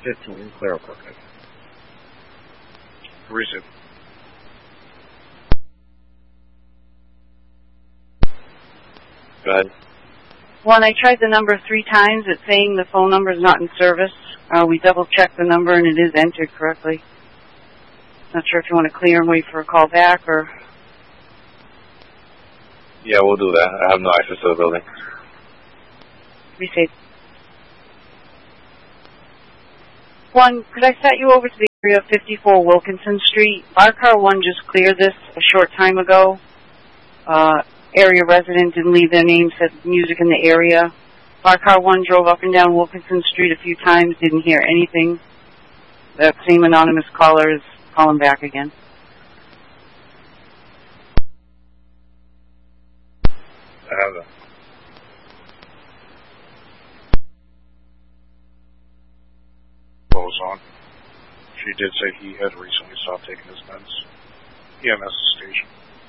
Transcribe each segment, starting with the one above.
615, clerical. Receive. Go ahead. One, I tried the number 3 times. It's saying the phone number is not in service. We double-checked the number, and it is entered correctly. Not sure if you want to clear and wait for a call back, or... Yeah, we'll do that. I have no access to the building. Receive. One, could I set you over to the area of 54 Wilkinson Street? Our car 1 just cleared this a short time ago. Area resident didn't leave their name, said music in the area. Our car 1 drove up and down Wilkinson Street a few times, didn't hear anything. That same anonymous caller is calling back again. I have that. What was on? She did say he had recently stopped taking his meds. EMS station.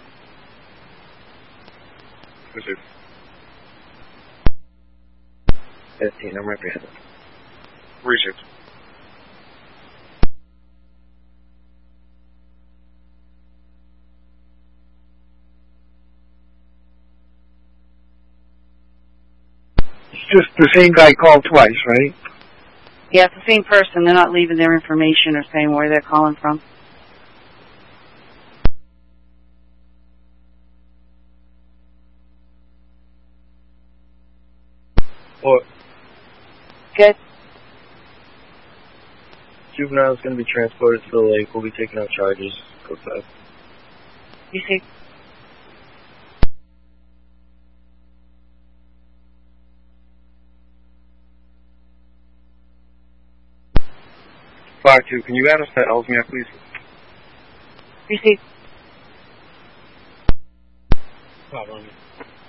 Receive. 15, I'm represented. Received. It's just the same guy called twice, right? Yeah, it's the same person. They're not leaving their information or saying where they're calling from. What? Good. Juvenile is going to be transported to the lake. We'll be taking out charges. Go fast. You see? Fire 2, can you add us to Ellesmere, please? Receive.